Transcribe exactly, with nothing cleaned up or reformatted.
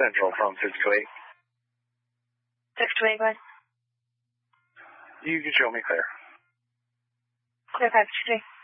Central from six two eight. six two eight, go ahead. You can show me clear. Clear five two three.